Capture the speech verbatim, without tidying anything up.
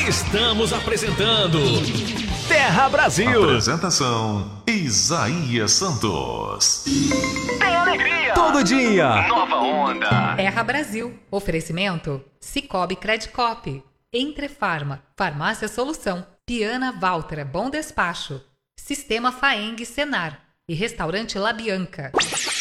Estamos apresentando Terra Brasil. Apresentação Isaías Santos. Tem alegria. Todo dia. Nova onda. Terra Brasil. Oferecimento Cicobi Credicop. Entrefarma. Farmácia Solução. Piana Valtra. Bom Despacho. Sistema Faeng Senar. E Restaurante La Bianca.